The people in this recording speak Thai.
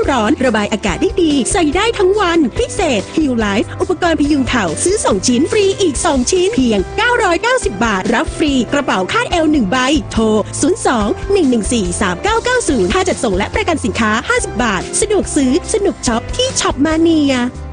ร้อนระบายอากาศได้ดีใส่ได้ทั้งวันพิเศษ Heal Life อุปกรณ์พยุงเข่าซื้อ2ชิ้นฟรีอีก2ชิ้นเพียง990 บาทรับฟรีกระเป๋าคาดเอว1ใบโทร02-114-3990ค่าจัดส่งและประกันสินค้า50 บาทสะดวกซื้อสนุกช็อปที่ช็อปมาเนีย